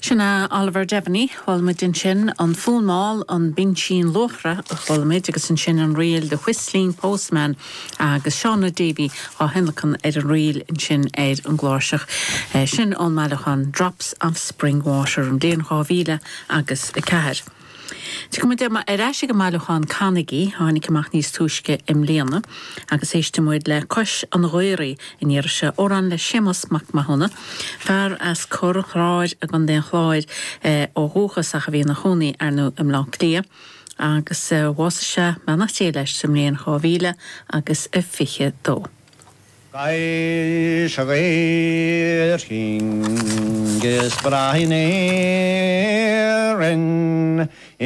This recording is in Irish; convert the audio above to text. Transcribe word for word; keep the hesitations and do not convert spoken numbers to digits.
Sinna Oliver Devaney, Holma din sin an fúlmáil an Binchin Lochra a Holmid agus an sin an réal de Whistling Postman agus Shauna Davy á henlachan ar an réal in sin ar an gláiseach eh, sin an meilechan Drops of Spring Water an déan chávíle agus a ceir. Tá go dé ar eisi go meilechan Carnegie hánig amach níos túisce im léana agus éiste muid le cois an roiirí in dhéar se óran le sémas mac mahonna fear as chorráid a gan den chláid eh, ó hóchas a bhí na chonaí ar nó im lá clia agus uh, was se mena sé leis sem léon chávíle agus a fiche dó. Gai se gair chin ges brahin éireann